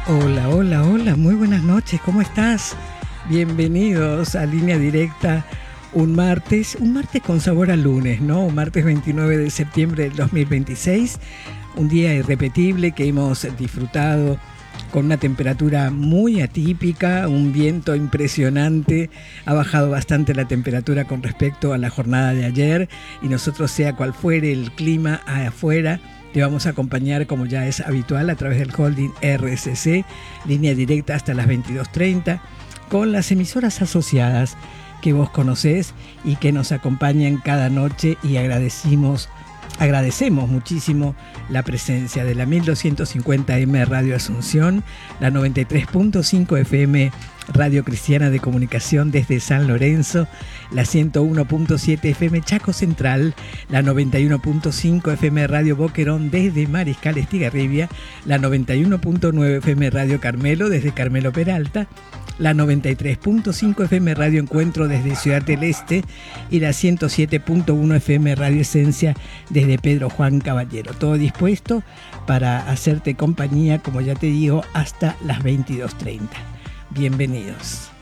Hola, hola, hola, muy buenas noches, ¿cómo estás? Bienvenidos a Línea Directa, un martes con sabor a lunes, ¿no? Un martes 29 de septiembre del 2026, un día irrepetible que hemos disfrutado con una temperatura muy atípica, un viento impresionante, ha bajado bastante la temperatura con respecto a la jornada de ayer y nosotros, sea cual fuere el clima afuera, te vamos a acompañar como ya es habitual a través del holding RSC, línea directa hasta las 22:30, con las emisoras asociadas que vos conocés y que nos acompañan cada noche, y agradecemos muchísimo la presencia de la 1250M Radio Asunción, la 93.5 FM Radio Cristiana de Comunicación desde San Lorenzo, la 101.7 FM Chaco Central, la 91.5 FM Radio Boquerón desde Mariscal Estigarribia, la 91.9 FM Radio Carmelo desde Carmelo Peralta, la 93.5 FM Radio Encuentro desde Ciudad del Este y la 107.1 FM Radio Esencia desde Pedro Juan Caballero. Todo dispuesto para hacerte compañía, como ya te digo, hasta las 22:30. Bienvenidos.